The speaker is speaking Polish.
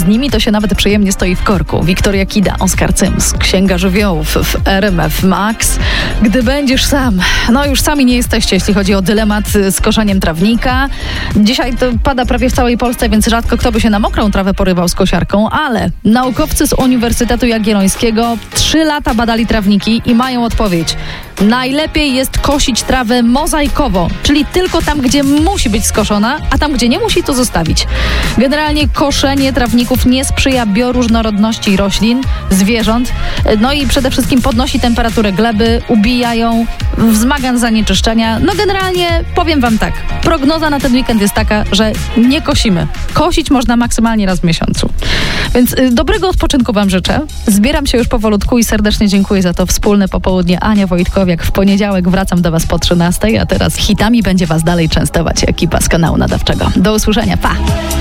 nimi to się nawet przyjemnie stoi w korku. Wiktoria Kida, Oskar Cyms, Księga Żywiołów w RMF Max. Gdy będziesz sam, no już sami nie jesteście, jeśli chodzi o dylemat z koszeniem trawnika. Dzisiaj to pada prawie w całej Polsce, więc rzadko kto by się na mokrą trawę porywał z kosiarką, ale naukowcy z Uniwersytetu Jagiellońskiego 3 lata badali trawniki i mają odpowiedź. Najlepiej jest kosić trawę mozaikowo, czyli tylko tam, gdzie musi być skoszona, a tam, gdzie nie musi, to zostawić. Generalnie koszenie trawników nie sprzyja bioróżnorodności roślin, zwierząt, no i przede wszystkim podnosi temperaturę gleby, ubija ją, wzmaga zanieczyszczenia. No generalnie powiem wam tak, prognoza na ten weekend jest taka, że nie kosimy. Kosić można maksymalnie raz w miesiącu. Więc dobrego odpoczynku wam życzę. Zbieram się już powolutku i serdecznie dziękuję za to wspólne popołudnie. Ania Wojtkowiak. W poniedziałek wracam do was po 13:00, a teraz hitami będzie was dalej częstować ekipa z kanału nadawczego. Do usłyszenia. Pa!